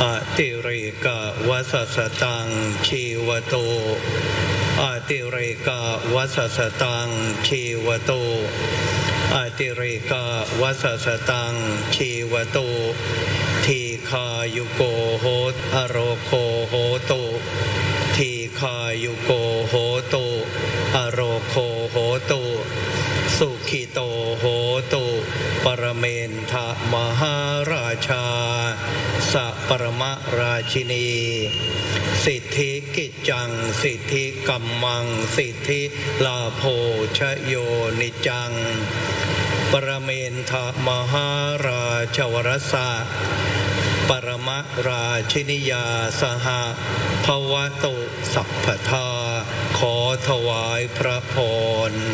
อติเรกวัสสตังชีวโตอติเรกวัสสตังชีวโตอติเรกวัสสตังชีวโตทีคายุโกโหตอโรโคโหตุทีคายุโกโหตุอโรโคโหตุสุขิโตโหตุปรเมนทะมหาราชาสัปรมราชินีสิทธิกิจจังสิทธิกัมมังสิทธิลาโภชโยนิจังปรเมนทะมหาราชวรสะปรมราชินิยาสหภวตุสัพพทาขอถวายพระพร